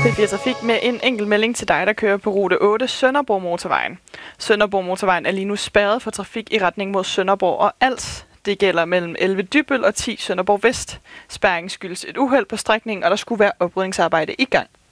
P4 Trafik med en enkelt melding til dig, der kører på rute 8 Sønderborg Motorvejen. Sønderborg Motorvejen er lige nu spærret for trafik i retning mod Sønderborg og Als. Det gælder mellem 11 Dybbøl og 10 Sønderborg Vest. Spærringen skyldes et uheld på strækningen, og der skulle være oprydningsarbejde i gang.